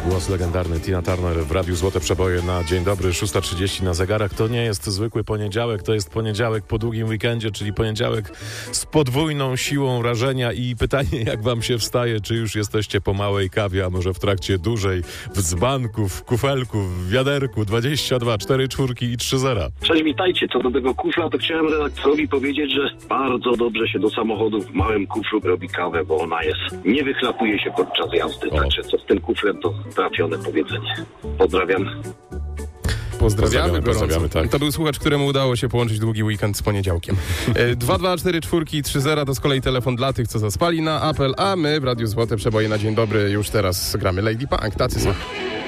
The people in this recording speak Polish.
Głos legendarny Tina Turner w Radiu Złote Przeboje na dzień dobry, 6:30 na zegarach. To nie jest zwykły poniedziałek, to jest poniedziałek po długim weekendzie, czyli poniedziałek z podwójną siłą rażenia i pytanie, jak wam się wstaje, czy już jesteście po małej kawie, a może w trakcie dużej, w dzbanku, w kufelku, w wiaderku, 22, 4 czwórki i 3 zera. Cześć, witajcie. Co do tego kufla, to chciałem redaktorowi powiedzieć, że bardzo dobrze się do samochodu w małym kuflu robi kawę, bo ona nie wychlapuje się podczas jazdy. Także co z tym kuflem, to trafione powiedzenie. Pozdrawiam. Pozdrawiamy, tak. To był słuchacz, któremu udało się połączyć długi weekend z poniedziałkiem. 2, 4 czwórki i 3 zera to z kolei telefon dla tych, co zaspali na apel, a my w Radiu Złote Przeboje na dzień dobry już teraz gramy Lady Punk. Tacy są.